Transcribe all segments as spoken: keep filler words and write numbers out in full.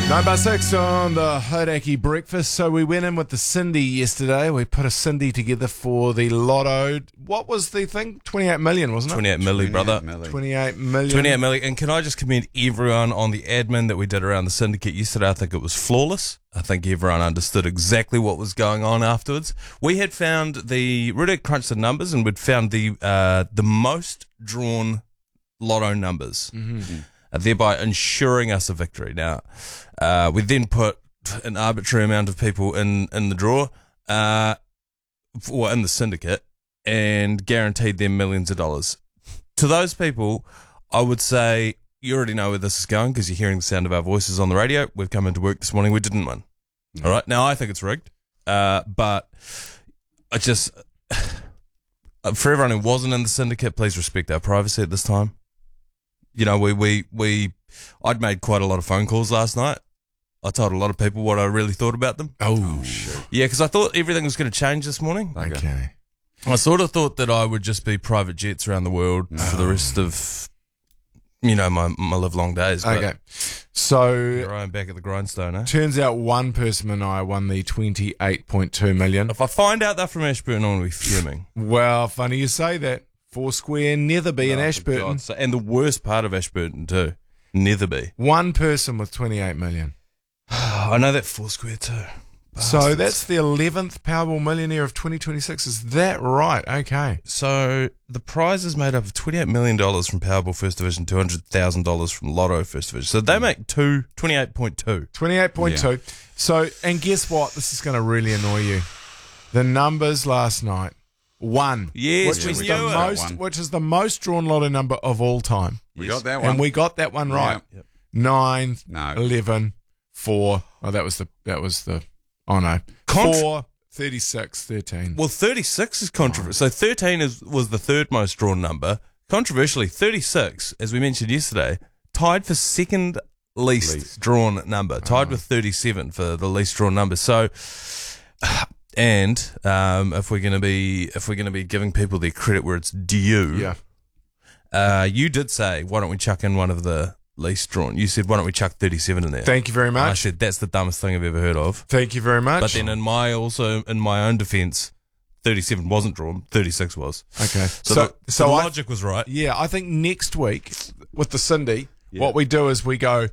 Nine by six on the Hodaki breakfast. So we went in with the Cindy yesterday. We put a Cindy together for the lotto. What was the thing? twenty-eight million, wasn't it? twenty-eight milli, brother. twenty-eight million. twenty-eight milli. And can I just commend everyone on the admin that we did around the syndicate yesterday? I think it was flawless. I think everyone understood exactly what was going on afterwards. We had found the, really crunched the numbers and we'd found the, uh, the most drawn lotto numbers. Mm-hmm. Uh, thereby ensuring us a victory. Now, uh, we then put an arbitrary amount of people in, in the draw, uh, or in the syndicate, and guaranteed them millions of dollars. To those people, I would say, you already know where this is going because you're hearing the sound of our voices on the radio. We've come into work this morning. We didn't win. Mm-hmm. All right. Now, I think it's rigged, uh, but I just, for everyone who wasn't in the syndicate, please respect our privacy at this time. You know, we, we, we, I'd made quite a lot of phone calls last night. I told a lot of people what I really thought about them. Oh, shit. Yeah, because I thought everything was going to change this morning. Okay. I sort of thought that I would just be private jets around the world no. for the rest of, you know, my, my live long days. But okay. So, here I am back at the grindstone, eh? Turns out one person and I won the twenty-eight point two million. If I find out they're from Ashburton, I'm going to be fuming. Well, funny you say that. Foursquare, Netherby, and oh, Ashburton. And the worst part of Ashburton too, Netherby. One person with twenty-eight million. I know that Foursquare too. Bastards. So that's the eleventh Powerball millionaire of twenty twenty-six. Is that right? Okay. So the prize is made up of twenty-eight million dollars from Powerball First Division, two hundred thousand dollars from Lotto First Division. So they make two, twenty-eight point two. twenty-eight point two. Yeah. So, and guess what? This is going to really annoy you. The numbers last night. One. Yes, which we is knew the it. most, which is the most drawn lotto number of all time. We got that one, and we got that one right. Yep. Nine, no. eleven, four. Oh, that was the that was the. Oh no, Contr- four, thirty-six, thirteen. Well, thirty-six is controversial. So thirteen is was the third most drawn number. Controversially, thirty-six, as we mentioned yesterday, tied for second least, least. drawn number. Tied oh. with thirty-seven for the least drawn number. So. And um, if we're gonna be if we're gonna be giving people their credit where it's due, yeah. Uh, you did say, why don't we chuck in one of the least drawn? You said, why don't we chuck thirty-seven in there? Thank you very much. And I said that's the dumbest thing I've ever heard of. Thank you very much. But then in my also in my own defence, thirty-seven wasn't drawn, thirty-six was. Okay, so so, the, so the logic was right. Yeah, I think next week with the Cindy, yeah. what we do is we go.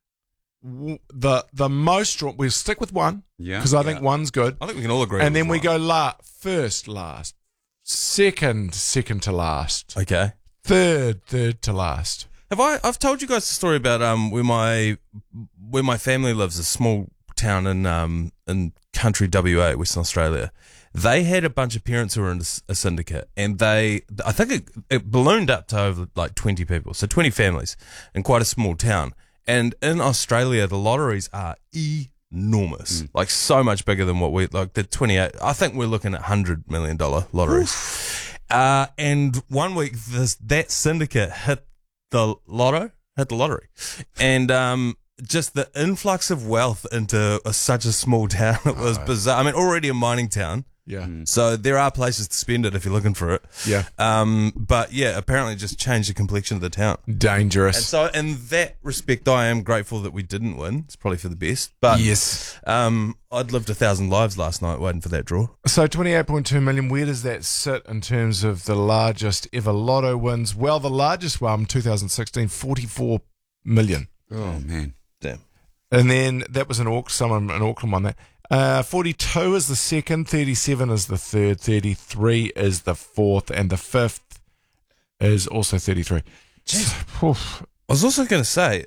The the most drawn, we'll stick with one, yeah, because I yeah. think one's good. I think we can all agree. And then we one. go la first, last, second, second to last, okay, third, third to last. Have I? I've told you guys the story about um where my where my family lives, a small town in um in country W A, Western Australia. They had a bunch of parents who were in a syndicate, and they, I think it, it ballooned up to over like twenty people, so twenty families in quite a small town. And in Australia, the lotteries are enormous, mm. like so much bigger than what we, like the twenty-eight, I think we're looking at one hundred million dollars lotteries. Uh, and one week, this, that syndicate hit the lotto, hit the lottery. And, um, just the influx of wealth into a, such a small town, it was oh. bizarre. I mean, already a mining town. Yeah. Mm. So there are places to spend it if you're looking for it. Yeah. Um, but yeah, apparently just changed the complexion of the town. Dangerous. And so in that respect, I am grateful that we didn't win. It's probably for the best. But yes. Um, I'd lived a thousand lives last night waiting for that draw. So twenty-eight point two million, where does that sit in terms of the largest ever lotto wins? Well, the largest one, two thousand sixteen, forty-four million. Oh, man. Damn. And then that was an Auckland, someone in Auckland won that. Uh, forty-two is the second, thirty-seven is the third, thirty-three is the fourth, and the fifth is also thirty-three. I was also going to say,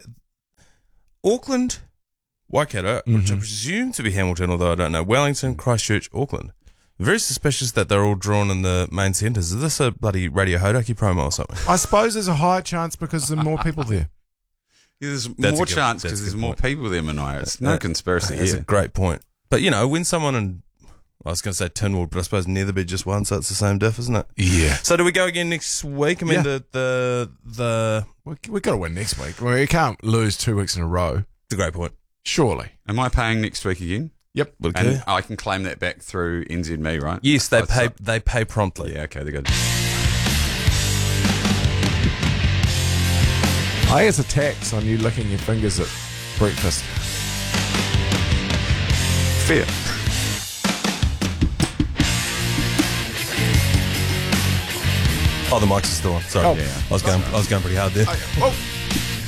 Auckland, Waikato, mm-hmm. which I presume to be Hamilton, although I don't know, Wellington, Christchurch, Auckland. Very suspicious that they're all drawn in the main centres. Is this a bloody Radio Hodaki promo or something? I suppose there's a higher chance because there are more people there. Yeah, there's That's more good, chance because there's more point. people there, Mania. It's no that, conspiracy That's here. a great point. But, you know, when someone in, I was going to say Tinwood, but I suppose Netherby just won, so it's the same diff, isn't it? Yeah. So do we go again next week? I mean, yeah. the, the, the... We, we've got to win next week. Well, you can't lose two weeks in a row. It's a great point. Surely. Am I paying next week again? Yep. Okay. And I can claim that back through N Z M E, right? Yes, they That's pay, up. they pay promptly. Yeah, okay, they're good. I think it's a tax on you licking your fingers at breakfast. Fair. Oh, the mics are still on. Sorry, Oh. Yeah. I was going. I was going pretty hard there. Oh,